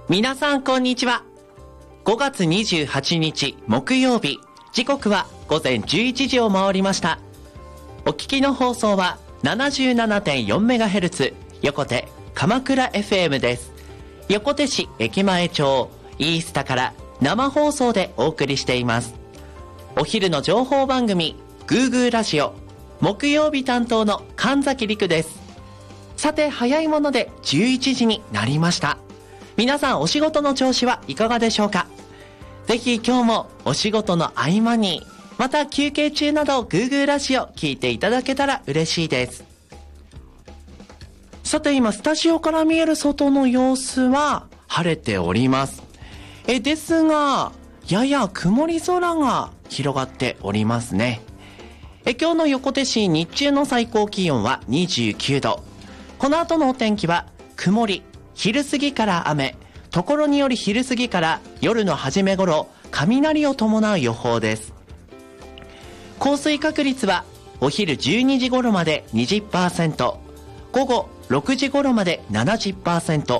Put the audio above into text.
皆さんこんにちは。5月28日木曜日、時刻は午前11時を回りました。お聞きの放送は 77.4MHz 横手鎌倉 FM です。横手市駅前町イースタから生放送でお送りしています。お昼の情報番組グーグーラジオ、木曜日担当の神崎陸です。さて早いもので11時になりました。皆さんお仕事の調子はいかがでしょうか。ぜひ今日もお仕事の合間に、また休憩中などグーグーラジオ聞いていただけたら嬉しいです。さて今スタジオから見える外の様子は晴れております。ですがやや曇り空が広がっておりますね。今日の横手市日中の最高気温は29度。この後のお天気は曇り、昼過ぎから雨、ところにより昼過ぎから夜の初め頃雷を伴う予報です。降水確率はお昼12時頃まで 20%、 午後6時頃まで 70%、